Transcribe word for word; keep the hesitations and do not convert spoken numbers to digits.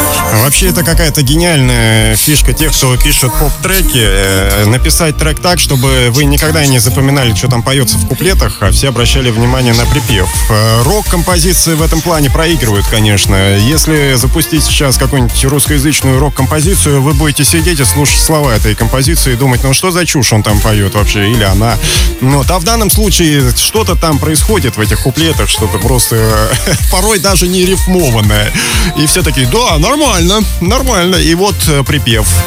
Вообще, это какая-то гениальная фишка тех, кто пишет поп-треки. Э, написать трек так, чтобы вы никогда не запоминали, что там поется в куплетах, а все обращали внимание на припев. Э, рок-композиции в этом плане проигрывают, конечно. Если запустить сейчас какую-нибудь русскоязычную рок-композицию, вы будете сидеть и слушать слова этой композиции и думать, ну что за чушь он там поет вообще, или она. Вот. А в данном случае что-то там происходит в этих куплетах, что-то просто порой даже не рифмованное. И все такие, да, нормально, нормально. И вот припев.